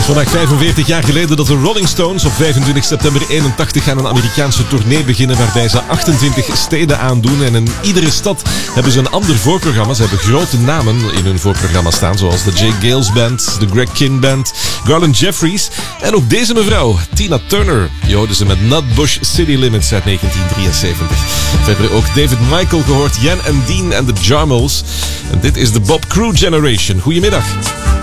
is vandaag 45 jaar geleden dat de Rolling Stones op 25 september 81 aan een Amerikaanse tournee beginnen waarbij ze 28 steden aandoen. En in iedere stad hebben ze een ander voorprogramma. Ze hebben grote namen in hun voorprogramma staan, zoals de Jay Gales Band, de Greg Kihn Band, Garland Jeffries en ook deze mevrouw, Tina Turner. Je hoorde ze met Nutbush City Limits uit 1973. Verder ook David Michael gehoord, Jan en Dean en de Jarmels. En dit is de Bob Crew Generation. Goedemiddag.